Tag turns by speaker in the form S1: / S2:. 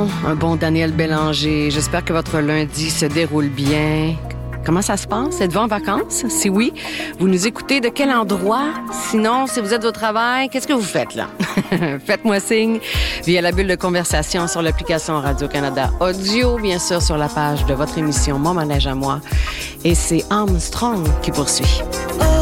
S1: bon Daniel Bélanger. J'espère que votre lundi se déroule bien. Comment ça se passe? Êtes-vous en vacances? Si oui, vous nous écoutez de quel endroit? Sinon, si vous êtes au travail, qu'est-ce que vous faites là? Faites-moi signe via la bulle de conversation sur l'application Radio-Canada Audio, bien sûr sur la page de votre émission Mon manège à moi. Et c'est Armstrong qui poursuit.